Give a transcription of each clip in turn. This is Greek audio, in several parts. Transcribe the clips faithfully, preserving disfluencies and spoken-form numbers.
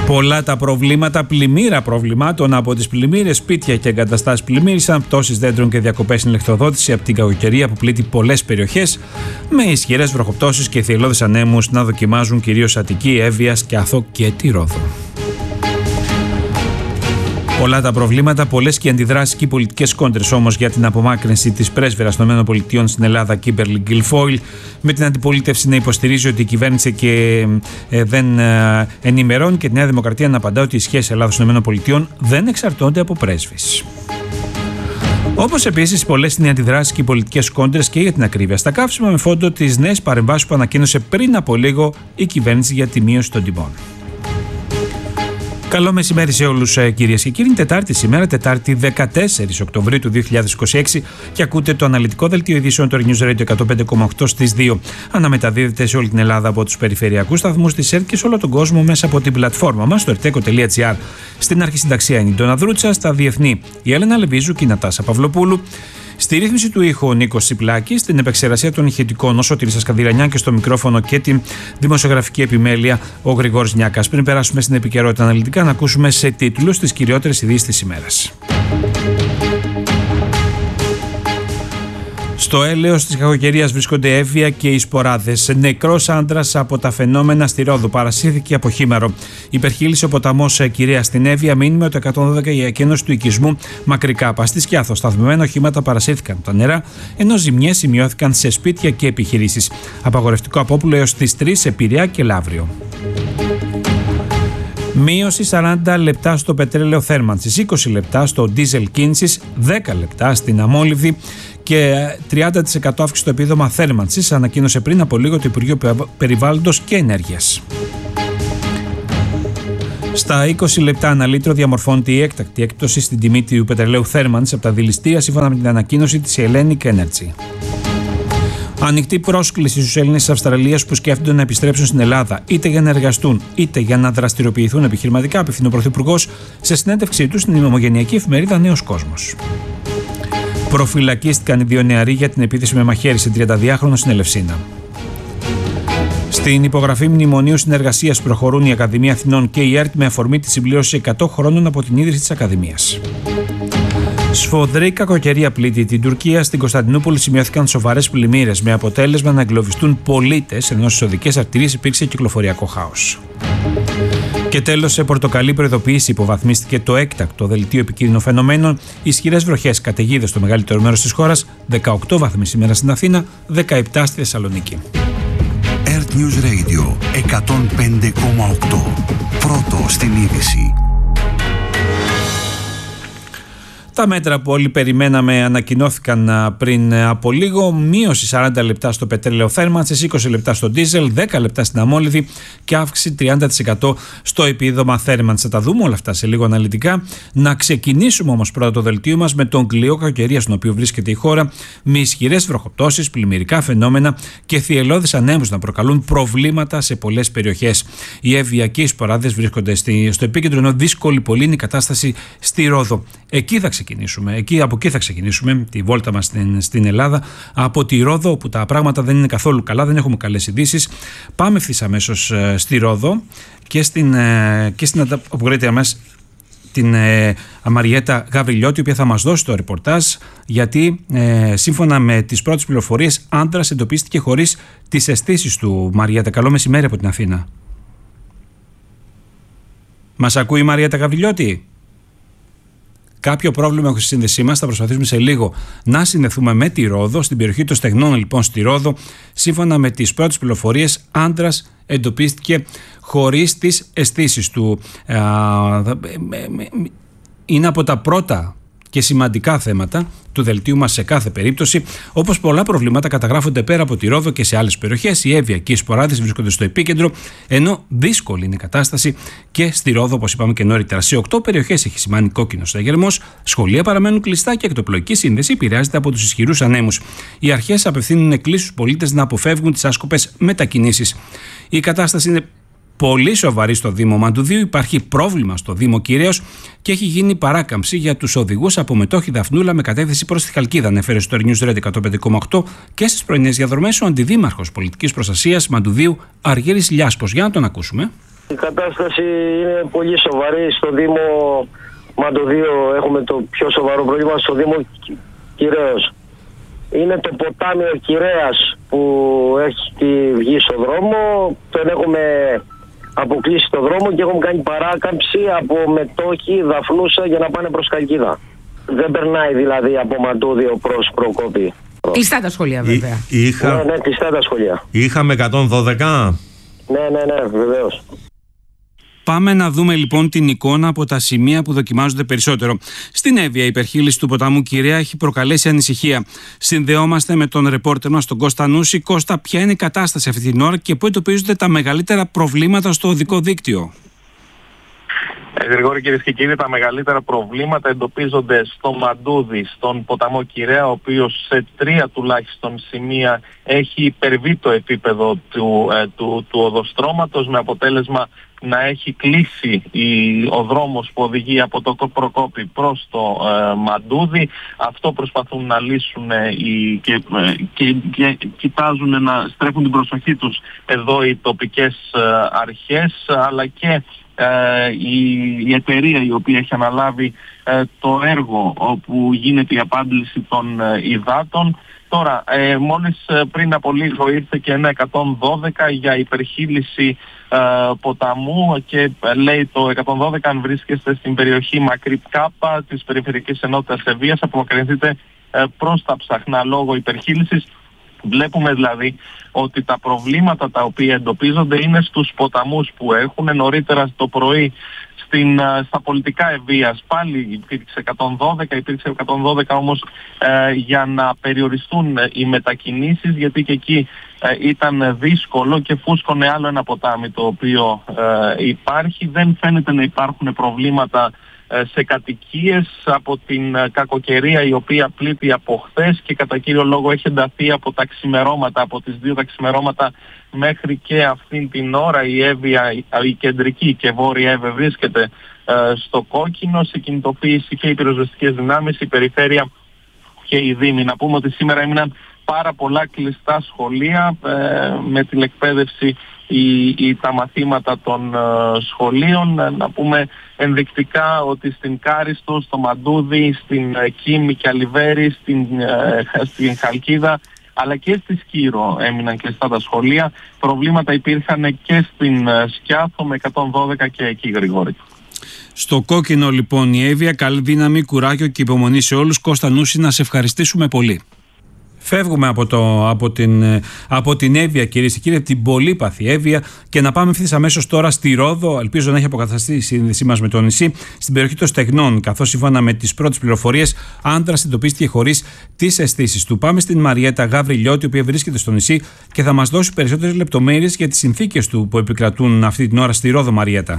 Πολλά τα προβλήματα, πλημμύρα προβλημάτων από τις πλημμύρες, σπίτια και εγκαταστάσεις πλημμύρισαν, πτώσεις δέντρων και διακοπές στην ηλεκτροδότηση από την κακοκαιρία που πλήττει πολλές περιοχές, με ισχυρές βροχοπτώσεις και θυελλώδεις ανέμους να δοκιμάζουν κυρίως Αττική, Εύβοια, Σκιάθο και τη Ρόδο. Πολλά τα προβλήματα, πολλές και αντιδράσεις και οι πολιτικές κόντρες όμως για την απομάκρυνση της πρέσβυρας των ΗΠΑ στην Ελλάδα, Κίμπερλι Γκιλφόιλ, με την αντιπολίτευση να υποστηρίζει ότι η κυβέρνηση και ε, δεν ε, ενημερώνει και τη Νέα Δημοκρατία να απαντά ότι οι σχέσεις Ελλάδος-ΗΠΑ δεν εξαρτώνται από πρέσβεις. Όπως επίσης πολλές είναι οι αντιδράσεις και οι πολιτικές κόντρες και για την ακρίβεια στα καύσιμα, με φόντο τις νέες παρεμβάσεις που ανακοίνωσε πριν από λίγο η κυβέρνηση για τη μείωση των τιμών. Καλό μεσημέρι σε όλους, κυρίες και κύριοι. Τετάρτη σήμερα, Τετάρτη δεκατέσσερις Οκτωβρίου του δύο χιλιάδες είκοσι έξι, και ακούτε το αναλυτικό δελτίο ειδήσεων του News Radio εκατόν πέντε κόμμα οκτώ στις δύο. Αναμεταδίδεται σε όλη την Ελλάδα από τους περιφερειακούς σταθμούς της ΕΡΤ και σε όλο τον κόσμο μέσα από την πλατφόρμα μας στο ερτέκο τελεία τζι άρ. Στην αρχισυνταξία είναι η Ντόνα Δρούτσα, στα διεθνή η Έλενα Λεβίζου και η Νατάσα Παυλοπούλου. Στη ρύθμιση του ήχου ο Νίκος Σιπλάκης, στην επεξεργασία των ηχητικών ο Σωτήρης Ασκανδυρανιάν και στο μικρόφωνο και την δημοσιογραφική επιμέλεια ο Γρηγόρης Νιάκας. Πριν περάσουμε στην επικαιρότητα αναλυτικά, να ακούσουμε σε τίτλους τις κυριότερες ειδήσεις της ημέρας. Στο έλεος της κακοκαιρίας βρίσκονται Εύβοια και οι Σποράδες. Νεκρός άντρας από τα φαινόμενα στη Ρόδο. Παρασύρθηκε από χήμαρο. Υπερχείλησε ο ποταμός Κυρία στην Εύβοια. Μήνυμα το εκατόν δώδεκα για εκένωση του οικισμού Μακρικάπα. Στη Σκιάθο, σταθμευμένα οχήματα παρασύρθηκαν τα νερά, ενώ ζημιές σημειώθηκαν σε σπίτια και επιχειρήσεις. Απαγορευτικό απόπουλο έως τις τρεις σε Πειραιά και Λαύριο. Μείωση σαράντα λεπτά στο πετρέλαιο θέρμανσης, είκοσι λεπτά στο ντίζελ κίνησης, δέκα λεπτά στην αμόλυβδη και τριάντα τοις εκατό αύξηση στο επίδομα θέρμανσης, ανακοίνωσε πριν από λίγο το Υπουργείο Περιβάλλοντος και Ενέργειας. Στα είκοσι λεπτά ανά λίτρο διαμορφώνεται η έκτακτη έκπτωση στην τιμή του πετρελαίου θέρμανσης από τα δηληστήρια, σύμφωνα με την ανακοίνωση της Hellenic Energy. Ανοιχτή πρόσκληση στους Έλληνες της Αυστραλίας που σκέφτονται να επιστρέψουν στην Ελλάδα, είτε για να εργαστούν είτε για να δραστηριοποιηθούν επιχειρηματικά, απευθύνει ο Πρωθυπουργός σε συνέντευξή του στην ομογενειακή εφημερίδα Νέος Κόσμος. Προφυλακίστηκαν οι δύο νεαροί για την επίθεση με μαχαίρι σε τριανταδυάχρονο στην Ελευσίνα. Στην υπογραφή μνημονίου συνεργασίας προχωρούν η Ακαδημία Αθηνών και η ΕΡΤ με αφορμή τη συμπλήρωση εκατό χρόνων από την ίδρυση της Ακαδημίας. Σφοδρή κακοκαιρία πλήττει την Τουρκία. Στην Κωνσταντινούπολη σημειώθηκαν σοβαρές πλημμύρες με αποτέλεσμα να εγκλωβιστούν πολίτες, ενώ στις οδικές αρτηρίες υπήρξε κυκλοφοριακό χάος. Και τέλος, σε πορτοκαλί προειδοποίηση υποβαθμίστηκε το έκτακτο δελτίο επικίνδυνων φαινομένων. Ισχυρές βροχές, καταιγίδες στο μεγαλύτερο μέρος της χώρας, δεκαοκτώ βαθμοί σήμερα στην Αθήνα, δεκαεπτά στη Θεσσαλονίκη. ΕΡΤ News Radio εκατόν πέντε κόμμα οκτώ. Πρώτο στην είδηση. Τα μέτρα που όλοι περιμέναμε ανακοινώθηκαν πριν από λίγο. Μείωση σαράντα λεπτά στο πετρέλαιο θέρμανσης, είκοσι λεπτά στο ντίζελ, δέκα λεπτά στην αμόλυβδη και αύξηση τριάντα τοις εκατό στο επίδομα θέρμανσης. Θα τα δούμε όλα αυτά σε λίγο αναλυτικά. Να ξεκινήσουμε όμως πρώτα το δελτίο μας με τον κλειό κακοκαιρία στον οποίο βρίσκεται η χώρα, με ισχυρές βροχοπτώσεις, πλημμυρικά φαινόμενα και θυελλώδεις ανέμους να προκαλούν προβλήματα σε πολλές περιοχές. Οι Εύβοια και οι Σποράδες βρίσκονται στο επίκεντρο, ενώ δύσκολη πολύ είναι η κατάσταση στη Ρόδο. Εκεί θα ξεκινήσουμε. Εκεί, από εκεί θα ξεκινήσουμε τη βόλτα μας στην, στην Ελλάδα, από τη Ρόδο, όπου τα πράγματα δεν είναι καθόλου καλά, δεν έχουμε καλές ειδήσεις. Πάμε ευθύς αμέσως ε, στη Ρόδο και στην, ε, και στην αποκρίτρια μας την ε, Μαριέτα Γαβριλιώτη, η οποία θα μας δώσει το ρεπορτάζ, γιατί ε, σύμφωνα με τις πρώτες πληροφορίες, άντρας εντοπίστηκε χωρίς τις αισθήσεις του. Μαριέτα, καλό μεσημέρι από την Αθήνα. Μας ακούει η Μαριέτα Γαβριλιώτη? Κάποιο πρόβλημα έχω στη σύνδεσή μας. Θα προσπαθήσουμε σε λίγο να συνδεθούμε με τη Ρόδο. Στην περιοχή των Στεγνών, λοιπόν, στη Ρόδο, σύμφωνα με τις πρώτες πληροφορίες, άντρας εντοπίστηκε χωρίς τις αισθήσεις του. Είναι από τα πρώτα και σημαντικά θέματα του δελτίου μας σε κάθε περίπτωση. Όπως πολλά προβλήματα καταγράφονται πέρα από τη Ρόδο και σε άλλες περιοχές, η Εύβοια και οι Σποράδες βρίσκονται στο επίκεντρο, ενώ δύσκολη είναι η κατάσταση και στη Ρόδο, όπως είπαμε και νωρίτερα. Σε οκτώ περιοχές έχει σημάνει κόκκινος αγερμός, σχολεία παραμένουν κλειστά και η εκτοπλοϊκή σύνδεση επηρεάζεται από τους ισχυρούς ανέμους. Οι αρχές απευθύνουν εκκλήσεις στους πολίτες να αποφεύγουν τις άσκοπες μετακινήσεις. Η κατάσταση είναι πολύ σοβαρή στο Δήμο Μαντουδίου. Υπάρχει πρόβλημα στο Δήμο Κυρίως και έχει γίνει παράκαμψη για τους οδηγούς από Μετόχη Δαφνούλα με κατεύθυνση προς τη Χαλκίδα. Ανέφερε στο News Radio εκατόν πέντε κόμμα οκτώ και στις πρωινές διαδρομές ο Αντιδήμαρχος Πολιτικής Προστασίας Μαντουδίου Αργύρης Λιάσκος. Για να τον ακούσουμε. Η κατάσταση είναι πολύ σοβαρή. Στο Δήμο Μαντοδείο έχουμε το πιο σοβαρό πρόβλημα, στο Δήμο Κυραίος. Είναι το ποτάμιο Κυρέας που έχει βγει στο δρόμο, τον έχουμε αποκλείσει το δρόμο και έχουμε κάνει παράκαμψη από Μετόχη, Δαφνούσα για να πάνε προς Καλκίδα. Δεν περνάει δηλαδή από Μαντούδιο προς Προκόπη. Κλειστά τα σχολεία βέβαια. Εί, είχα... Ναι, ναι, κλειστά τα σχολεία. Είχαμε εκατόν δώδεκα. Ναι, ναι, ναι, βεβαίως. Πάμε να δούμε λοιπόν την εικόνα από τα σημεία που δοκιμάζονται περισσότερο. Στην Εύβοια, η υπερχείληση του ποταμού Κυραία έχει προκαλέσει ανησυχία. Συνδεόμαστε με τον ρεπόρτερ μας, τον Κώστα Νούση. Κώστα, ποια είναι η κατάσταση αυτή την ώρα και πού εντοπίζονται τα μεγαλύτερα προβλήματα στο οδικό δίκτυο? Ε, Γρηγόρη, κυρίες και κύριοι, τα μεγαλύτερα προβλήματα εντοπίζονται στο Μαντούδι, στον ποταμό Κυραία, ο οποίος σε τρία τουλάχιστον σημεία έχει υπερβεί το επίπεδο του, ε, του, του οδοστρώματος, με αποτέλεσμα να έχει κλείσει η, ο δρόμος που οδηγεί από το Προκόπη προς το ε, Μαντούδι. Αυτό προσπαθούν να λύσουν ε, οι, και, ε, και, και κοιτάζουν να στρέφουν την προσοχή τους εδώ οι τοπικές ε, αρχές, αλλά και Ε, η, η εταιρεία η οποία έχει αναλάβει ε, το έργο όπου γίνεται η απάντηση των ε, υδάτων. Τώρα, ε, μόλις ε, πριν από λίγο ήρθε και ένα εκατόν δώδεκα για υπερχείληση ε, ποταμού και ε, λέει το εκατόν δώδεκα, αν βρίσκεστε στην περιοχή Μακρύ Κάπα της Περιφερειακής Ενότητας Εββοίας, απομακρυνθείτε ε, προς τα Ψαχνά λόγω υπερχείλησης. Βλέπουμε δηλαδή ότι τα προβλήματα τα οποία εντοπίζονται είναι στους ποταμούς που έχουν. Νωρίτερα το πρωί στην, στα πολιτικά Εββοίας πάλι υπήρξε εκατόν δώδεκα, υπήρξε εκατόν δώδεκα όμως ε, για να περιοριστούν οι μετακινήσεις, γιατί και εκεί ε, ήταν δύσκολο και φούσκωνε άλλο ένα ποτάμι το οποίο ε, υπάρχει. Δεν φαίνεται να υπάρχουν προβλήματα σε κατοικίες από την κακοκαιρία η οποία πλήττει από χθες και κατά κύριο λόγο έχει ενταθεί από τα ξημερώματα, από τις δύο τα ξημερώματα μέχρι και αυτήν την ώρα. Η Εύβοια, η κεντρική και βόρεια Εύβοια βρίσκεται ε, στο κόκκινο, σε κινητοποίηση και οι πυροσβεστικές δυνάμεις, η περιφέρεια και οι δήμοι. Να πούμε ότι σήμερα έμειναν πάρα πολλά κλειστά σχολεία ε, με τηλεκπαίδευση ή, ή τα μαθήματα των ε, σχολείων. Ε, να πούμε ενδεικτικά ότι στην Κάριστο, στο Μαντούδι, στην ε, Κίμη και Αλιβέρη, στην, ε, στην Χαλκίδα αλλά και στη Σκύρο έμειναν κλειστά τα σχολεία. Προβλήματα υπήρχαν και στην ε, Σκιάθο με εκατόν δώδεκα και εκεί, Γρηγόρη. Στο κόκκινο λοιπόν η Εύβοια, καλή δύναμη, κουράγιο και υπομονή σε όλους. Κώστα Νούση, να σε ευχαριστήσουμε πολύ. Φεύγουμε από, το, από, την, από την Εύβοια, κυρίες και κύριοι, την πολύπαθη Εύβοια, και να πάμε ευθύς αμέσως τώρα στη Ρόδο. Ελπίζω να έχει αποκαταστεί η σύνδεσή μας με το νησί, στην περιοχή των Στεγνών, καθώς σύμφωνα με τις πρώτες πληροφορίες, άντρας εντοπίστηκε χωρίς τις αισθήσεις του. Πάμε στην Μαριέτα Γαβριλιώτη, η οποία βρίσκεται στο νησί και θα μας δώσει περισσότερες λεπτομέρειες για τις συνθήκες του που επικρατούν αυτή την ώρα στη Ρόδο. Μαριέτα.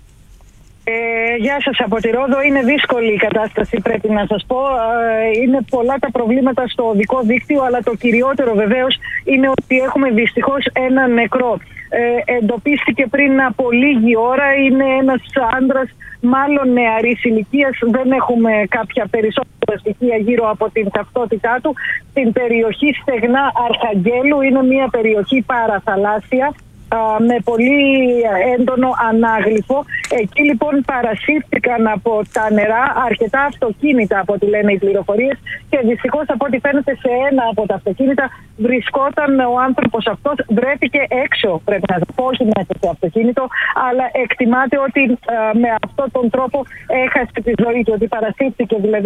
Ε, γεια σας από τη Ρόδο. Είναι δύσκολη η κατάσταση, πρέπει να σας πω. Ε, είναι πολλά τα προβλήματα στο οδικό δίκτυο, αλλά το κυριότερο βεβαίως είναι ότι έχουμε δυστυχώς ένα νεκρό. Ε, εντοπίστηκε πριν από λίγη ώρα, είναι ένας άντρας μάλλον νεαρής ηλικίας, δεν έχουμε κάποια περισσότερα στοιχεία γύρω από την ταυτότητά του, στην περιοχή Στεγνά Αρχαγγέλου. Είναι μια περιοχή παραθαλάσσια με πολύ έντονο ανάγλυφο. Εκεί λοιπόν παρασύρθηκαν από τα νερά αρκετά αυτοκίνητα, από ό,τι λένε οι πληροφορίες, και δυστυχώς από ό,τι φαίνεται σε ένα από τα αυτοκίνητα βρισκόταν ο άνθρωπος αυτός. Βρέθηκε έξω, πρέπει να πω, όχι μέσα στο αυτοκίνητο, αλλά εκτιμάται ότι α, με αυτόν τον τρόπο έχασε τη ζωή του, ότι παρασύρθηκε δηλαδή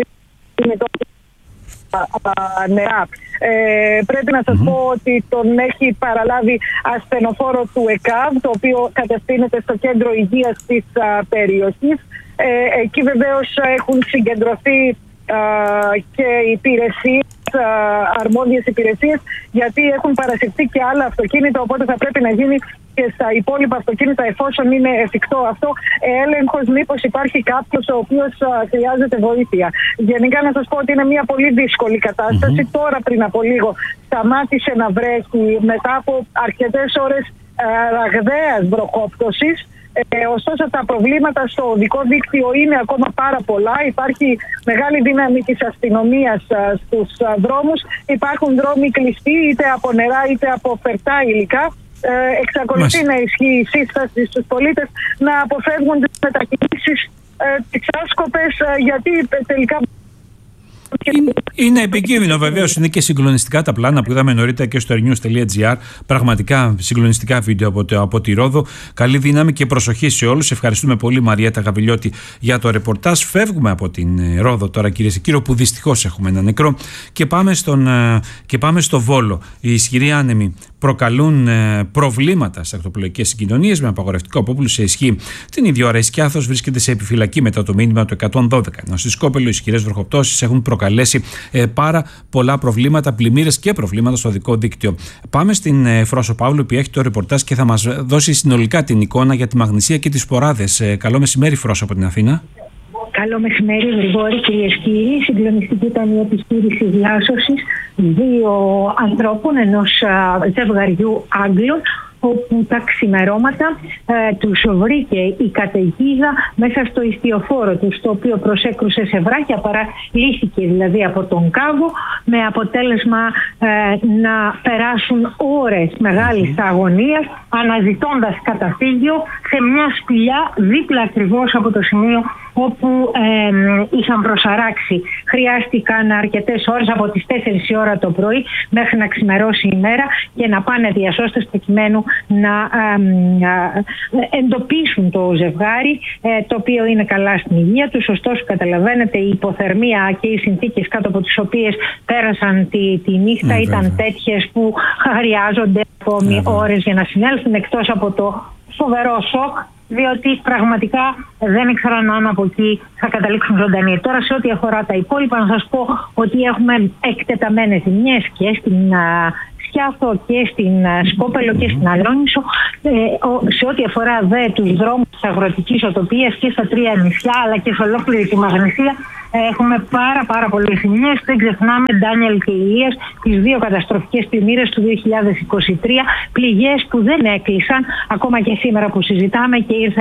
νερά. Ε, πρέπει να σας mm-hmm. πω ότι τον έχει παραλάβει ασθενοφόρο του ΕΚΑΒ, το οποίο κατευθύνεται στο κέντρο υγείας της α, περιοχής. Ε, εκεί βεβαίως έχουν συγκεντρωθεί α, και υπηρεσίες, α, αρμόδιες υπηρεσίες, γιατί έχουν παρασυρθεί και άλλα αυτοκίνητα, οπότε θα πρέπει να γίνει και στα υπόλοιπα αυτοκίνητα, εφόσον είναι εφικτό αυτό, έλεγχος μήπως υπάρχει κάποιος ο οποίος α, χρειάζεται βοήθεια. Γενικά να σας πω ότι είναι μια πολύ δύσκολη κατάσταση. Mm-hmm. Τώρα πριν από λίγο σταμάτησε να βρέχει μετά από αρκετές ώρες α, ραγδαίας βροχόπτωσης. Ε, ωστόσο τα προβλήματα στο οδικό δίκτυο είναι ακόμα πάρα πολλά. Υπάρχει μεγάλη δύναμη της αστυνομίας α, στους α, δρόμους. Υπάρχουν δρόμοι κλειστοί είτε από νερά είτε από φερτά υλικά. Ε, εξακολουθεί Μάλιστα. να ισχύει η σύσταση στους πολίτες να αποφεύγουν τις μετακινήσεις ε, τις άσκοπες, ε, γιατί τελικά... Είναι, είναι επικίνδυνο, βεβαίως. Είναι και συγκλονιστικά τα πλάνα που είδαμε νωρίτερα και στο airnews τελεία gr. Πραγματικά συγκλονιστικά βίντεο από, το, από τη Ρόδο. Καλή δύναμη και προσοχή σε όλους. Ευχαριστούμε πολύ, Μαριέτα Γαβιλιώτη, για το ρεπορτάζ. Φεύγουμε από την Ρόδο τώρα, κυρίες και κύριοι, όπου δυστυχώς έχουμε ένα νεκρό. Και πάμε, στον, και πάμε στο Βόλο. Οι ισχυροί άνεμοι προκαλούν προβλήματα σε ακτοπλοϊκές συγκοινωνίες με απαγορευτικό απόπλου σε ισχύ. Την ίδια ώρα η Σκιάθος βρίσκεται σε επιφυλακή μετά το μήνυμα του εκατόν δώδεκα. Ενώ στη Σκόπελο οι ισχυρές βροχοπτώσεις έχουν προκαλέσει ε, πάρα πολλά προβλήματα, πλημμύρες και προβλήματα στο οδικό δίκτυο. Πάμε στην ε, Φρόσο Παύλου, που έχει το ρεπορτάζ και θα μας δώσει συνολικά την εικόνα για τη Μαγνησία και τις σποράδες. Ε, καλό μεσημέρι, Φρόσο, από την Αθήνα. Καλό μεσημέρι, Γρηγόρη, κυρίες και κύριοι. Συγκλονιστική ήταν η επιχείρηση διάσωσης δύο ανθρώπων, ενός ζευγαριού Άγγλων, όπου τα ξημερώματα ε, τους βρήκε η καταιγίδα μέσα στο ιστιοφόρο τους, το οποίο προσέκρουσε σε βράχια, παραλύθηκε δηλαδή από τον κάβο, με αποτέλεσμα ε, να περάσουν ώρες μεγάλης αγωνίας, αναζητώντας καταφύγιο σε μια σπηλιά δίπλα ακριβώς από το σημείο όπου ε, είχαν προσαράξει. Χρειάστηκαν αρκετές ώρες, από τις τέσσερις η ώρα το πρωί μέχρι να ξημερώσει η μέρα, και να πάνε διασώστες προκειμένου να ε, ε, εντοπίσουν το ζευγάρι, ε, το οποίο είναι καλά στην υγεία τους. Ωστόσο, καταλαβαίνετε, η υποθερμία και οι συνθήκες κάτω από τις οποίες πέρασαν τη, τη νύχτα ναι, ήταν βέβαια. τέτοιες που χρειάζονται ακόμη ώρες για να συνέλθουν, εκτός από το φοβερό σοκ, διότι πραγματικά δεν ήξεραν αν από εκεί θα καταλήξουν ζωντανοί. Τώρα, σε ό,τι αφορά τα υπόλοιπα, να σας πω ότι έχουμε εκτεταμένες ζημιές και στην Σκιάθο και στην Σκόπελο και στην Αλόνισο. Ε, σε ό,τι αφορά δε τους δρόμους της αγροτικής οτοπίας και στα τρία νησιά, αλλά και σε ολόκληρη τη Μαγνησία, έχουμε πάρα πάρα πολλές ζημιές. Δεν ξεχνάμε, Ντάνιελ και Ηλίας, τις δύο καταστροφικές πλημμύρες του δύο χιλιάδες είκοσι τρία, πληγές που δεν έκλεισαν ακόμα και σήμερα που συζητάμε, και ήρθε